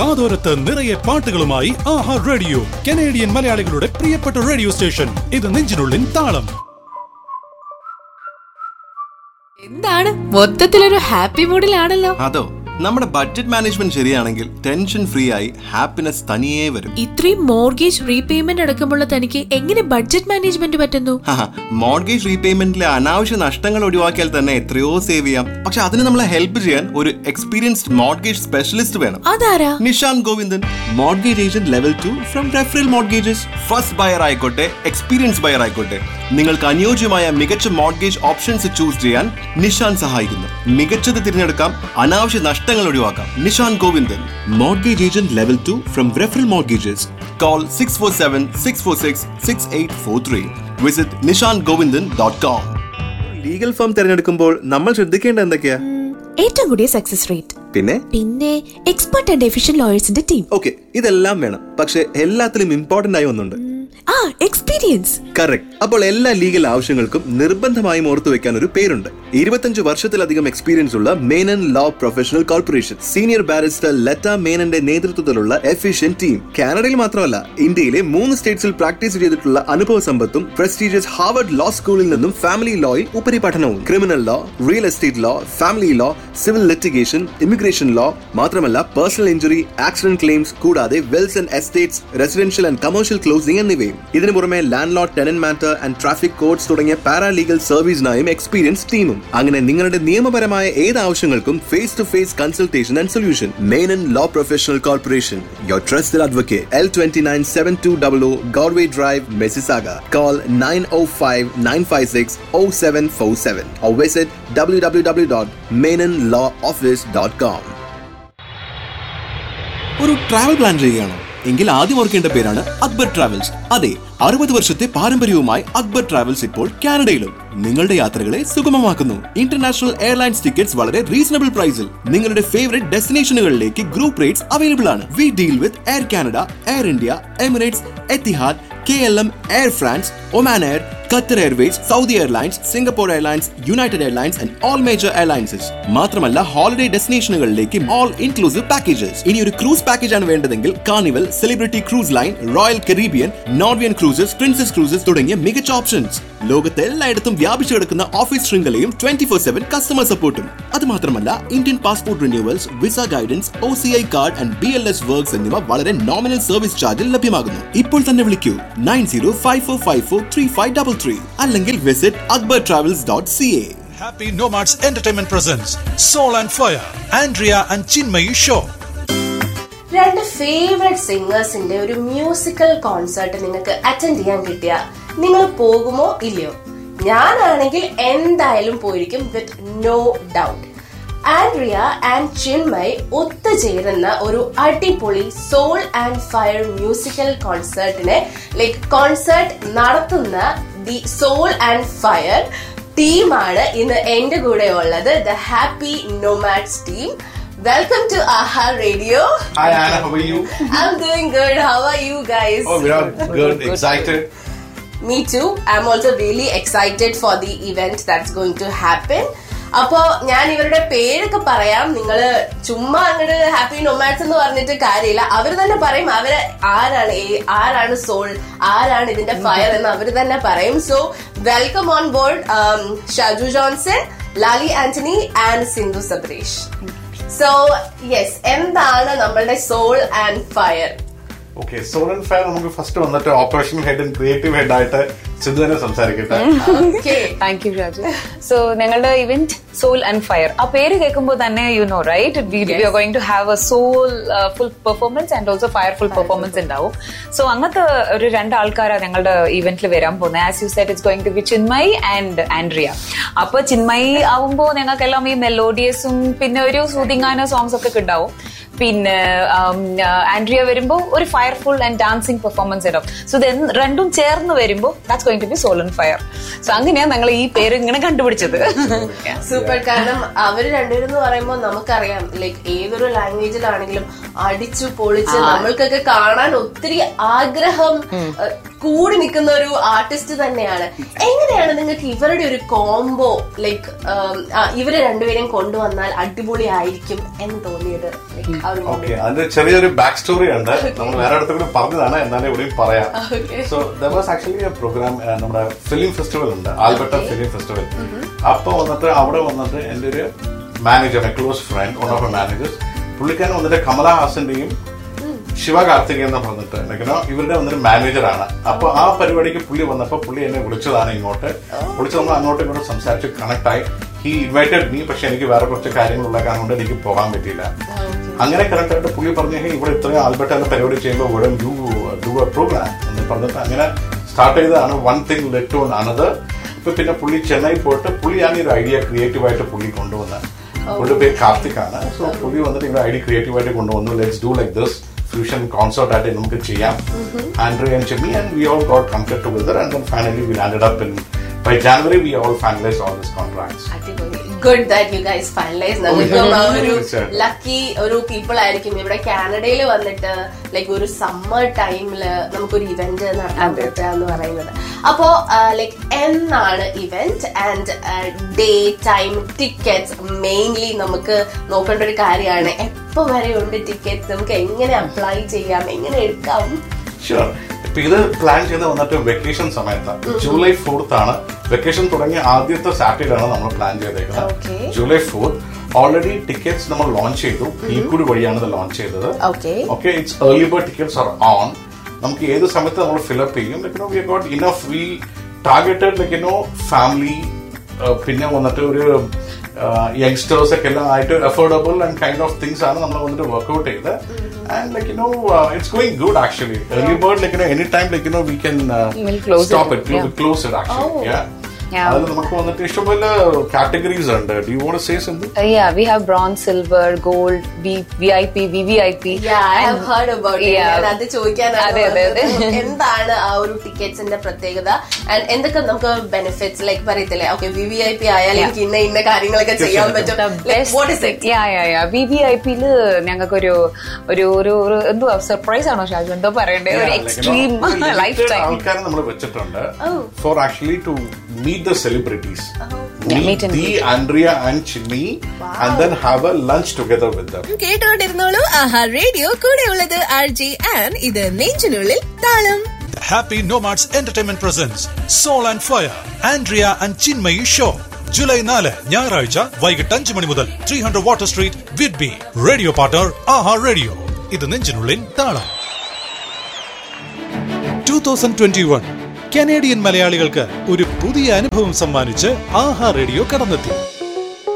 കാതോരത്ത് നിറയെ പാട്ടുകളുമായി ആഹാ radio, Canadian മലയാളികളുടെ പ്രിയപ്പെട്ട റേഡിയോ സ്റ്റേഷൻ. ഇത് നെഞ്ചിനുള്ളിൻ താളം. എന്താണ് മൊത്തത്തിലൊരു ഹാപ്പി മൂഡിലാണല്ലോ? അതോ, നമ്മുടെ ബഡ്ജറ്റ് മാനേജ്മെന്റ് ശരിയാണെങ്കിൽ ടെൻഷൻ ഫ്രീ ആയി ഹാപ്പിനെസ് തനിയേ വരും. ഇത്രയും മോർഗേജ് റീപേയ്മെന്റ് അടക്കമുള്ള തനിക്ക് എങ്ങനെ ബഡ്ജറ്റ് മാനേജ്മെന്റ് പറ്റുന്നു? മോർഗേജ് റീപേയ്മെന്റിലെ അനാവശ്യ നഷ്ടങ്ങൾ ഒഴിവാക്കിയാൽ തന്നെ എത്രയോ സേവ് ചെയ്യാം. പക്ഷെ അതിന് നമ്മളെ ഹെൽപ്പ് ചെയ്യാൻ ഒരു എക്സ്പീരിയൻസ്ഡ് മോർഗേജ് സ്പെഷ്യലിസ്റ്റ് വേണം. അതാരാ? Nishant Govindan, mortgage agent level 2 from referral mortgages. First buyer ആയിക്കോട്ടെ, എക്സ്പീരിയൻസ് ബയർ ആയിക്കോട്ടെ, നിങ്ങൾക്ക് അനുയോജ്യമായ മികച്ച മോർഗേജ് ഓപ്ഷൻസ് ചൂസ് ചെയ്യാൻ നിഷാന്ത് സഹായിക്കുന്നു. മികച്ചത് തിരഞ്ഞെടുക്കാം, അനാവശ്യ നഷ്ടങ്ങൾ ഒഴിവാക്കാം. Nishant Govindan, mortgage agent level 2 from referral mortgages. Call 647-646-6843. Visit nishangovindan.com. Legal firm തിരഞ്ഞെടുക്കുമ്പോൾ നമ്മൾ ശ്രദ്ധിക്കേണ്ട എന്തൊക്കെയാ? ഏറ്റവും കൂടിയ സക്സസ് റേറ്റ്, പിന്നെ expert and efficient ലോയേഴ്സിന്റെ team. Okay, ഇതെല്ലാം വേണം. പക്ഷെ എല്ലാത്തിലും ഇമ്പോർട്ടന്റ് ആയി ഒന്നുണ്ട്, എക്സ്പീരിയൻസ്. കറക്റ്റ്. അപ്പോൾ എല്ലാ ലീഗൽ ആവശ്യങ്ങൾക്കും നിർബന്ധമായും ഓർത്തു വെക്കാൻ ഒരു പേരുണ്ട്. 25 വർഷത്തിലധികം എക്സ്പീരിയൻസ് ഉള്ള Menon law professional corporation. Senior barrister Latha മേനന്റെ നേതൃത്വത്തിലുള്ള എഫിഷ്യന്റ് ടീം. കാനഡയിൽ മാത്രമല്ല, ഇന്ത്യയിലെ 3 സ്റ്റേറ്റ്സിൽ പ്രാക്ടീസ് ചെയ്തിട്ടുള്ള അനുഭവ സമ്പത്തും പ്രസ്റ്റീജിയസ് ഹാർവർഡ് ലോ സ്കൂളിൽ നിന്നും family ലോയിൽ ഉപരിപഠനവും. Criminal law, real estate law, family law, civil litigation, immigration law, മാത്രമല്ല പേഴ്സണൽ ഇഞ്ചുറി, ആക്സിഡന്റ് ക്ലെയിംസ്, കൂടാതെ Wells and estates, residential and commercial closing എന്നിവയും. ഇതിനു പുറമെ land Lord, tenant matter and traffic codes തുടങ്ങിയ paralegal സർവീസിനായും experience ടീമും. അങ്ങനെ നിങ്ങളുടെ നിയമപരമായ ഏത് ആവശ്യങ്ങൾക്കും face to face consultation and solution. Menon law professional corporation, your trusted advocate. L29-7200 Godway Drive, Mississauga. Call 905-956-0747 or visit www.menonlawoffice.com. ഒരു ട്രാവൽ പ്ലാൻ ചെയ്യുകയാണോ? എങ്കിൽ ആദ്യം ഓർക്കേണ്ട പേരാണ് അക്ബർ ട്രാവൽസ്. അതെ, 60 വർഷത്തെ പാരമ്പര്യവുമായി അക്ബർ ട്രാവൽസ് ഇപ്പോൾ കാനഡയിലും നിങ്ങളുടെ യാത്രകളെ സുഗമമാക്കുന്നു. ഇന്റർനാഷണൽ എയർലൈൻസ് ടിക്കറ്റ്സ് വളരെ റീസണബിൾ പ്രൈസിൽ നിങ്ങളുടെ ഫേവറേറ്റ് ഡെസ്റ്റിനേഷനുകളിലേക്ക് ഗ്രൂപ്പ് റേറ്റ്സ് അവൈലബിൾ ആണ്. We deal with air Canada, air India, Emirates, Etihad, KLM, air France, Oman air, Qatar Airways, Saudi airlines, Singapore airlines, United airlines and all major എയർലൈൻസസ്. മാത്രമല്ല holiday ഡെസ്റ്റിനേഷനുകളിലേക്ക് all inclusive packages. ഇനി ഒരു cruise package ആണ് വേണ്ടതെങ്കിൽ carnival, celebrity cruise line, royal Caribbean, Norwegian cruises, princess cruises തുടങ്ങിയ മികച്ച options. ലോകത്തെ എല്ലായിടത്തും വ്യാപിച്ചു കിടക്കുന്ന ഓഫീസ് ശൃംഖലയും 24/7 കസ്റ്റമർ സപ്പോർട്ടും. അത് മാത്രമല്ല Indian passport renewals, visa guidance, OCI card and BLS works എന്നിവ വളരെ നോമിനൽ സർവീസ് ചാർജിൽ ലഭ്യമാകുന്നു. ഇപ്പോൾ തന്നെ വിളിക്കൂ 9054543533 അല്ലെങ്കിൽ visit akbartravels.ca. Happy Nomads Entertainment presents Soul and Fire, Andrea and Chinmayi show. 2 favourite സിംഗേഴ്സിന്റെ ഒരു മ്യൂസിക്കൽ കോൺസേർട്ട് നിങ്ങൾക്ക് അറ്റൻഡ് ചെയ്യാൻ കിട്ടിയ നിങ്ങൾ പോകുമോ ഇല്ലയോ? ഞാനാണെങ്കിൽ എന്തായാലും പോയിരിക്കും, with no doubt. Andrea and Chinmay ഒത്തുചേരുന്ന ഒരു അടിപൊളി soul and fire musical കോൺസേർട്ടിനെ concert നടത്തുന്ന ദി സോൾ ആൻഡ് ഫയർ ടീമാണ് ഇന്ന് എന്റെ കൂടെ ഉള്ളത്. The happy nomads team. Welcome to AHA Radio. Hi Anna, how are you? I'm doing good. How are you guys? Oh, we are good. Excited. Me too. I'm also really excited for the event that's going to happen. അപ്പോ ഞാൻ ഇവരുടെ പേരൊക്കെ പറയാം. നിങ്ങള് ചുമ്മാ അങ്ങോട്ട് happy nomads എന്ന് പറഞ്ഞിട്ട് കാര്യമില്ല. അവര് തന്നെ പറയും അവര് ആരാണ് സോൾ, ആരാണ് ഇതിന്റെ ഫയർ എന്ന് അവര് തന്നെ പറയും. So welcome on board Shaju Johnson, Lali Antony and Sindhu സബ്രീഷ്. So yes, എന്താണ് നമ്മളുടെ soul and fire? Okay, soul and fire നമുക്ക് ഫസ്റ്റ് വന്നിട്ട് operation head and creative head ആയിട്ട് സിന്ധു തന്നെ സംസാരിക്കട്ടെ. Thank you Raju. സോ ഞങ്ങളുടെ ഇവന്റ് സോൾ ആൻഡ് ഫയർ, ആ പേര് കേൾക്കുമ്പോൾ തന്നെ you know right, V are going to have A soul full performance and also fire full performance ഉണ്ടാവും. സോ അങ്ങനത്തെ ഒരു 2 ആൾക്കാരാണ് ഞങ്ങളുടെ ഇവന്റിൽ വരാൻ പോകുന്നത്. As you said, it's going to B Chinmay and Andrea. അപ്പൊ ചിന്മയ് ആവുമ്പോൾ ഞങ്ങൾക്കെല്ലാം ഈ മെലോഡിയസും പിന്നെ ഒരു സൂതിങ്ങാന സോങ്സ് ഒക്കെ ഉണ്ടാവും. പിന്നെ ആൻഡ്രിയ വരുമ്പോ ഒരു ഫയർഫുൾ ആൻഡ് ഡാൻസിങ് പെർഫോമൻസ് ഇടും. സോ ഇത് രണ്ടും ചേർന്ന് വരുമ്പോ that's going to B soul and fire. So അങ്ങനെയാണ് ഞങ്ങൾ ഈ പേര് ഇങ്ങനെ കണ്ടുപിടിച്ചത്. സൂപ്പർ. കാരണം അവര് രണ്ടുപേരും എന്ന് പറയുമ്പോൾ നമുക്കറിയാം, ഏതൊരു ലാംഗ്വേജിലാണെങ്കിലും അടിച്ചു പൊളിച്ച് നമ്മൾക്കൊക്കെ കാണാൻ ഒത്തിരി ആഗ്രഹം കൂടി നിൽക്കുന്ന ഒരു ആർട്ടിസ്റ്റ് തന്നെയാണ്. എങ്ങനെയാണ് നിങ്ങൾക്ക് ഇവരുടെ ഒരു കോംബോ ലൈക്ക് ഇവരെ രണ്ടുപേരെയും കൊണ്ടുവന്നാൽ അടിപൊളി ആയിരിക്കും എന്ന് തോന്നിയത്? അതിന്റെ ചെറിയൊരു ബാക്ക് സ്റ്റോറി ഉണ്ട്, നമ്മൾ വേറെ അടുത്ത് കൂടി പറഞ്ഞതാണ്, എന്നാലും ഇവിടെയും പറയാം. So there was actually A programme, നമ്മുടെ ഫിലിം ഫെസ്റ്റിവൽ ഉണ്ട്, ആൽബർട്ട ഫിലിം ഫെസ്റ്റിവൽ. അപ്പൊ വന്നിട്ട് അവിടെ വന്നിട്ട് എന്റെ ഒരു manager, A close friend, one of A managers, പുള്ളിക്കാരൻ വന്നിട്ട് കമലഹാസന്റെയും ശിവ കാർത്തിക് എന്ന് പറഞ്ഞിട്ട് ഇവരുടെ വന്നൊരു മാനേജറാണ്. അപ്പൊ ആ പരിപാടിക്ക് പുള്ളി വന്നപ്പോ പുള്ളി എന്നെ വിളിച്ചതാണ് ഇങ്ങോട്ട്. വിളിച്ച് നമ്മൾ അങ്ങോട്ടും ഇങ്ങോട്ട് സംസാരിച്ച് കണക്ട് ആയി. ഹി ഇൻവൈറ്റഡ് മീ, പക്ഷെ എനിക്ക് വേറെ കുറച്ച് കാര്യങ്ങളുള്ള കാരണം കൊണ്ട് എനിക്ക് പോകാൻ പറ്റിയില്ല. അങ്ങനെ കറക്റ്റ് ആയിട്ട് പുള്ളി പറഞ്ഞു, ഇവിടെ ഇത്രയും ആൽബർട്ട പരിപാടി ചെയ്യുമ്പോൾ യു ഡു എ പ്രോഗ്രാം എന്ന് പറഞ്ഞിട്ട് അങ്ങനെ സ്റ്റാർട്ട് ചെയ്തതാണ്. One thing led to another. ഇപ്പൊ പിന്നെ പുള്ളി ചെന്നൈ പോയിട്ട് പുള്ളിയാണ് ഈ ഒരു ഐഡിയ ക്രിയേറ്റീവായിട്ട് പുള്ളി കൊണ്ടുവന്നത്. പുള്ളി പേര് കാർത്തിക് ആണ്. സോ പുള്ളി വന്നിട്ട് ഇവിടെ ഐഡിയ ക്രിയേറ്റീവായിട്ട് കൊണ്ടുവന്നു. Let's do like this fusion concert ആയിട്ട് നമുക്ക് ചെയ്യാം. Andrea and Jimmy and we all got committed together and then finally we landed up in, by January we all finalized all these contracts. Good that you guys finalized. നമുക്കും ഒരു lucky ഒരു people ആയിരിക്കും ഇവിടെ കാനഡയിൽ വന്നിട്ട് like ഒരു summer ടൈമില് നമുക്കൊരു ഇവന്റ് നടത്താൻ പറ്റുക എന്ന് പറയുന്നത്. അപ്പോ ലൈക്ക് എന്നാണ് event and day time tickets mainly നമുക്ക് നോക്കേണ്ട ഒരു കാര്യമാണ്. എപ്പോ വരെ ഉണ്ട് ടിക്കറ്റ്സ്, നമുക്ക് എങ്ങനെ അപ്ലൈ ചെയ്യാം, എങ്ങനെ എടുക്കാം? ഷുവർ. ഇപ്പൊ ഇത് പ്ലാൻ ചെയ്ത് വന്നിട്ട് വെക്കേഷൻ സമയത്താണ്. ജൂലൈ 4th ആണ് വെക്കേഷൻ തുടങ്ങിയ ആദ്യത്തെ സാറ്റർഡേ ആണ് നമ്മൾ പ്ലാൻ ചെയ്തേക്കുന്നത്. ജൂലൈ 4th ഓൾറെഡി ടിക്കറ്റ്സ് നമ്മൾ ലോഞ്ച് ചെയ്തു. ഈക്കൂടി വഴിയാണ് ഇത് ലോഞ്ച് ചെയ്തത്. Okay, it's early bird tickets R on. നമുക്ക് ഏത് സമയത്ത് നമ്മൾ ഫിലപ്പ് ചെയ്യും. Like we got enough, V targeted like family, പിന്നെ വന്നിട്ട് ഒരു യങ്സ്റ്റേഴ്സ് ഒക്കെ എല്ലാം ആയിട്ട് affordable and kind of things ആണ് നമ്മൾ വന്നിട്ട് വർക്ക്ഔട്ട് ചെയ്ത്. And like it's going good actually. Early bird, like anytime, like we can stop it. We'll close it actually. അതിൽ നമുക്ക് വന്നിട്ട് ഇഷ്ടംപോലെ കാറ്റഗറീസ് ഉണ്ട്. Do you want to say something? Yeah, we have bronze, silver, gold, VIP, VVIP. Yeah, I have heard about it. അത് ചോദിക്കാനാണ് എന്താണ് ആ ഒരു ടിക്കറ്റ്സിന്റെ പ്രത്യേകത ആൻഡ് എന്തൊക്കെ നമുക്ക് ബെനിഫിറ്റ്സ് ലൈക്ക് പറയത്തില്ലേ? ഓക്കെ, VVIP ആയാൽ എനിക്ക് ഇന്ന കാര്യങ്ങളൊക്കെ ചെയ്യാൻ പറ്റും. What is it? VVIPയില് ഞങ്ങൾക്ക് ഒരു എന്തുവാ സർപ്രൈസ് ആണോ ഷാജു, എന്തോ പറയണ്ടേ, ഒരു എക്സ്ട്രീം ലൈഫ് ടൈം ആൾക്കാരെ നമ്മൾ വെച്ചിട്ടുണ്ട് four actually to meet the celebrities. Meet Andrea and Chinmay and then have a lunch together with them. കേട്ടോണ്ടിരുന്നോളൂ Aaha radio, കൂടെയുള്ളത് RJ and ഇത് നെഞ്ചിനുള്ളിൽ താളം. Happy Nomads Entertainment presents Soul and Fire Andrea and Chinmay show. July 4 ഞായറാഴ്ച വൈകിട്ട് 5 മണി മുതൽ 300 water street, Whidbey. Radio partner ആഹാ radio. ഇത് നെഞ്ചിനുള്ളിൽ താളം. 2021 കനേഡിയൻ മലയാളികൾക്ക് ഒരു പുതിയ അനുഭവം സമ്മാനിച്ച് ആഹാ റേഡിയോ കടന്നെത്തി.